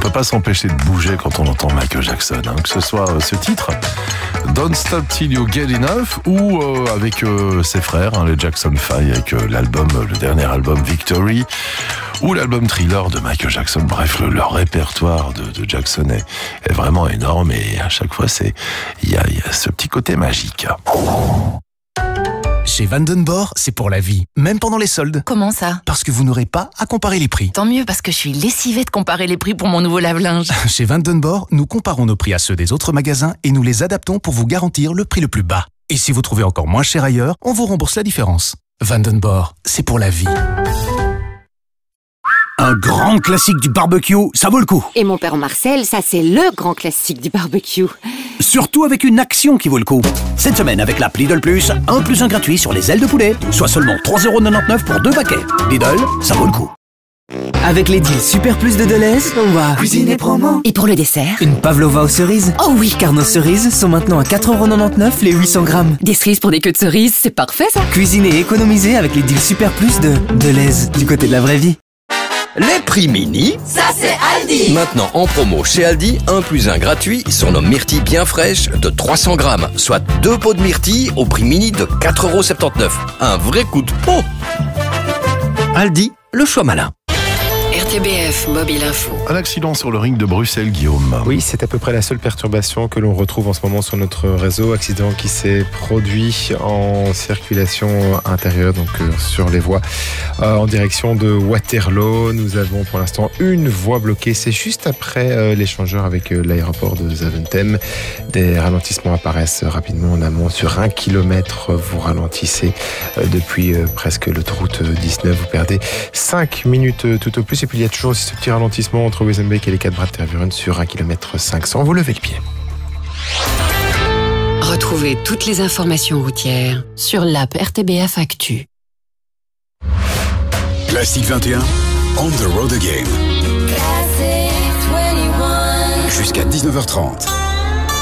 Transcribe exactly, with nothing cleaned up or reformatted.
peut pas s'empêcher de bouger quand on entend Michael Jackson, hein, que ce soit euh, ce titre, Don't Stop Till You Get Enough, ou euh, avec euh, ses frères, hein, les Jackson Five, avec euh, l'album, le dernier album Victory, ou l'album Thriller de Michael Jackson. Bref, le, leur répertoire de, de Jackson est, est vraiment énorme, et à chaque fois, c'est il y a, y a ce petit côté magique. Chez Vandenborg, c'est pour la vie, même pendant les soldes. Comment ça? Parce que vous n'aurez pas à comparer les prix. Tant mieux, parce que je suis lessivée de comparer les prix pour mon nouveau lave-linge. Chez Vandenborg, nous comparons nos prix à ceux des autres magasins et nous les adaptons pour vous garantir le prix le plus bas. Et si vous trouvez encore moins cher ailleurs, on vous rembourse la différence. Vandenborg, c'est pour la vie. Un grand classique du barbecue, ça vaut le coup. Et mon père Marcel, ça c'est le grand classique du barbecue. Surtout avec une action qui vaut le coup. Cette semaine, avec l'app Lidl Plus, un plus un gratuit sur les ailes de poulet, soit seulement trois euros quatre-vingt-dix-neuf pour deux paquets. Lidl, ça vaut le coup. Avec les deals Super Plus de Deleuze, on va cuisiner promo. Et pour le dessert? Une pavlova aux cerises. Oh oui! Car nos cerises sont maintenant à quatre euros quatre-vingt-dix-neuf les huit cents grammes. Des cerises pour des queues de cerises, c'est parfait ça! Cuisiner et économiser avec les deals Super Plus de Deleuze, du côté de la vraie vie. Les prix mini, ça c'est Aldi. Maintenant en promo chez Aldi, un plus un gratuit sur nos myrtilles bien fraîches de trois cents grammes, soit deux pots de myrtilles au prix mini de quatre euros soixante-dix-neuf. Un vrai coup de pot. Aldi, le choix malin. R T B F Mobile Info. Un accident sur le ring de Bruxelles, Guillaume. Oui, c'est à peu près la seule perturbation que l'on retrouve en ce moment sur notre réseau. Accident qui s'est produit en circulation intérieure, donc euh, sur les voies, euh, en direction de Waterloo. Nous avons pour l'instant une voie bloquée. C'est juste après euh, l'échangeur avec euh, l'aéroport de Zaventem. Des ralentissements apparaissent rapidement en amont. Sur un kilomètre, vous ralentissez euh, depuis euh, presque l'autoroute dix-neuf. Vous perdez cinq minutes euh, tout au plus. Et puis il y a toujours aussi ce petit ralentissement entre Wezenbeek et les quatre bras de Tervuren sur un kilomètre cinq cents. Vous levez le pied. Retrouvez toutes les informations routières sur l'app R T B F Actu. Classique vingt et un, on the road again. Jusqu'à dix-neuf heures trente.